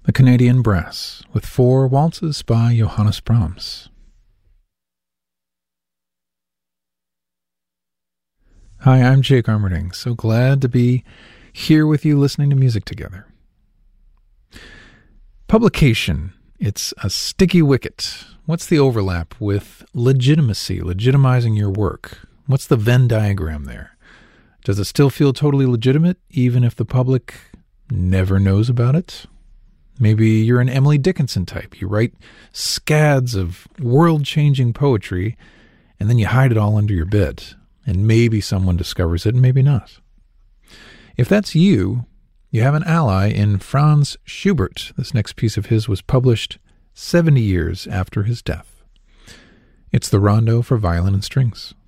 The Canadian Brass, with 4 waltzes by Johannes Brahms. Hi, I'm Jake Armerding. So glad to be here with you listening to music together. Publication. It's a sticky wicket. What's the overlap with legitimacy, legitimizing your work? What's the Venn diagram there? Does it still feel totally legitimate, even if the public never knows about it? Maybe you're an Emily Dickinson type. You write scads of world-changing poetry, and then you hide it all under your bed. And maybe someone discovers it, and maybe not. If that's you, you have an ally in Franz Schubert. This next piece of his was published 70 years after his death. It's the Rondo for Violin and Strings.